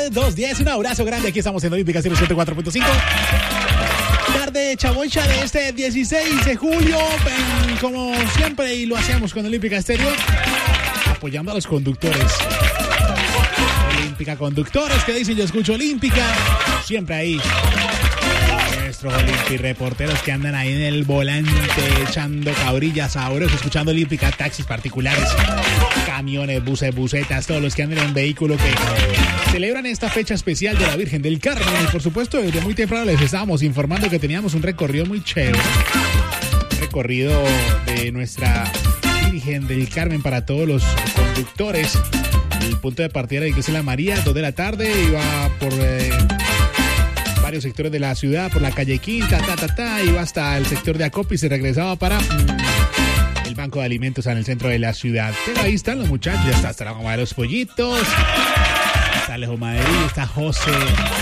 2:10. Un abrazo grande. Aquí estamos en Olímpica 104.5. Tarde chabocha de este 16 de julio. Como siempre, y lo hacemos con Olímpica Estéreo, apoyando a los conductores. Olímpica Conductores, que dicen yo escucho Olímpica. Siempre ahí. Nuestros Olímpica reporteros que andan ahí en el volante echando cabrillas sabrosos, escuchando Olímpica, taxis particulares, camiones, buses, busetas, todos los que andan en vehículo que celebran esta fecha especial de la Virgen del Carmen. Y por supuesto, desde muy temprano les estábamos informando que teníamos un recorrido muy chévere. Un recorrido de nuestra Virgen del Carmen para todos los conductores. El punto de partida de la Iglesia de la María, 2 de la tarde, iba por varios sectores de la ciudad, por la calle Quinta, iba hasta el sector de Acopi y se regresaba para el Banco de Alimentos en el centro de la ciudad. Pero ahí están los muchachos, ya está la mamá de los pollitos, está Alejo Madrid, está José,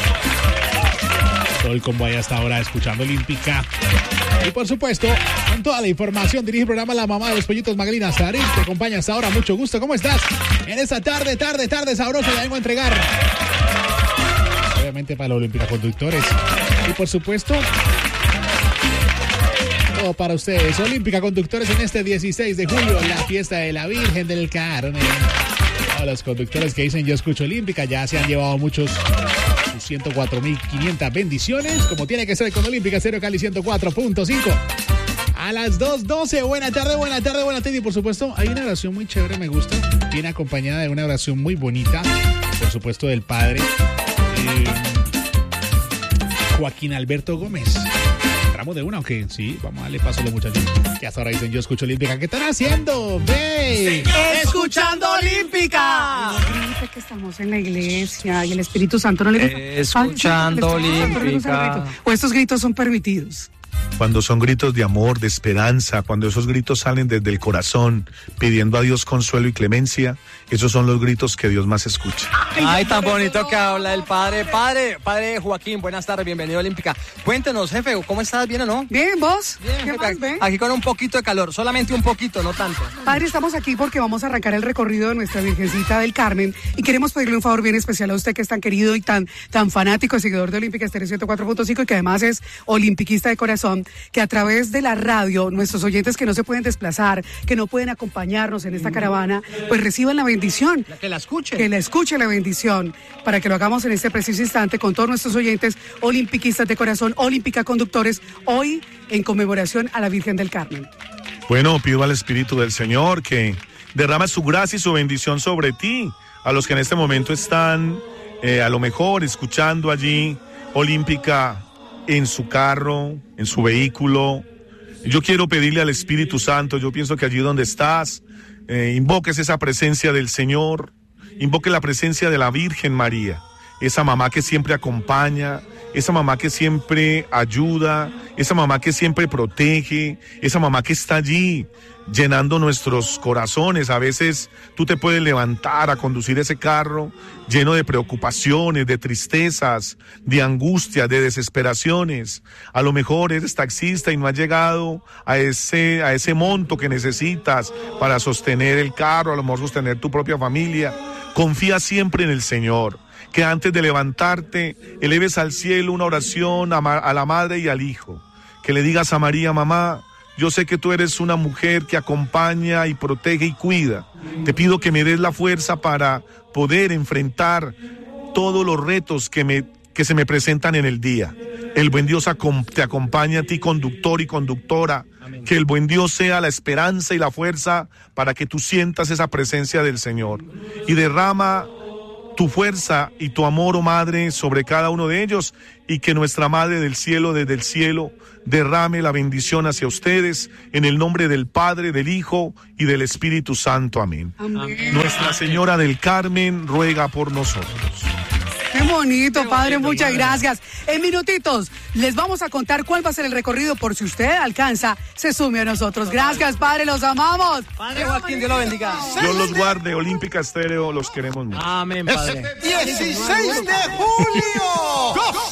todo el combo ahí hasta ahora escuchando Olímpica. Y por supuesto, con toda la información, dirige el programa La Mamá de los Pollitos, Magalina Sarín, te acompaña hasta ahora, mucho gusto, ¿cómo estás? En esta tarde sabrosa, ya vengo a entregar, obviamente para los Olímpica Conductores, y por supuesto, todo para ustedes, Olímpica Conductores en este 16 de julio, la fiesta de la Virgen del Carmen. Todos los conductores que dicen yo escucho Olímpica ya se han llevado muchos, 104.500 bendiciones, como tiene que ser con Olímpica Estéreo Cali 104.5. A las 2:12, buena tarde. Y por supuesto, hay una oración muy chévere, me gusta. Viene acompañada de una oración muy bonita, por supuesto, del padre Joaquín Alberto Gómez. Entramos de una, ¿o qué? Sí, vamos a darle paso a los muchachos que hasta ahora dicen yo escucho Olímpica. ¿Qué están haciendo? ¡Ve! ¡Escuchando Olímpica! Que estamos en la iglesia y el Espíritu Santo no le gusta. Escuchando Olímpica. O estos gritos son permitidos. Cuando son gritos de amor, de esperanza, cuando esos gritos salen desde el corazón, pidiendo a Dios consuelo y clemencia, esos son los gritos que Dios más escucha. Ay, tan bonito que habla el padre. Padre Joaquín, buenas tardes, bienvenido a Olímpica. Cuéntenos, jefe, ¿cómo estás? ¿Bien o no? Bien, ¿vos? Bien, ¿Qué más, ven? Aquí con un poquito de calor, solamente un poquito, no tanto. Padre, estamos aquí porque vamos a arrancar el recorrido de nuestra Virgencita del Carmen y queremos pedirle un favor bien especial a usted que es tan querido y tan fanático, seguidor de Olímpica Estéreo 104.5 y que además es olimpiquista de corazón, que a través de la radio, nuestros oyentes que no se pueden desplazar, que no pueden acompañarnos en esta caravana, pues reciban la bendición. Que la escuche. Que la escuche la bendición, para que lo hagamos en este preciso instante con todos nuestros oyentes olimpiquistas de corazón, Olímpica Conductores, hoy en conmemoración a la Virgen del Carmen. Bueno, pido al Espíritu del Señor que derrama su gracia y su bendición sobre ti, a los que en este momento están a lo mejor escuchando allí Olímpica en su carro, en su vehículo. Yo quiero pedirle al Espíritu Santo, yo pienso que allí donde estás, invoques esa presencia del Señor, invoque la presencia de la Virgen María, esa mamá que siempre acompaña, esa mamá que siempre ayuda, esa mamá que siempre protege, esa mamá que está allí llenando nuestros corazones. A veces tú te puedes levantar a conducir ese carro lleno de preocupaciones, de tristezas, de angustias, de desesperaciones. A lo mejor eres taxista y no has llegado a ese monto que necesitas para sostener el carro, a lo mejor sostener tu propia familia. Confía siempre en el Señor, que antes de levantarte eleves al cielo una oración a la madre y al hijo, que le digas a María: mamá, yo sé que tú eres una mujer que acompaña y protege y cuida. Te pido que me des la fuerza para poder enfrentar todos los retos que se me presentan en el día. El buen Dios te acompaña a ti, conductor y conductora. Amén. Que el buen Dios sea la esperanza y la fuerza para que tú sientas esa presencia del Señor. Y derrama tu fuerza y tu amor, oh Madre, sobre cada uno de ellos, y que nuestra Madre del Cielo, desde el cielo, derrame la bendición hacia ustedes, en el nombre del Padre, del Hijo y del Espíritu Santo. Amén. Amén. Nuestra Señora del Carmen ruega por nosotros. Qué bonito, padre, muchas gracias. En minutitos les vamos a contar cuál va a ser el recorrido por si usted alcanza, se sume a nosotros. Gracias, padre, los amamos. Padre Joaquín, Dios lo bendiga. Dios los guarde, Olímpica Estéreo, los queremos mucho. Amén, padre. 16 de julio.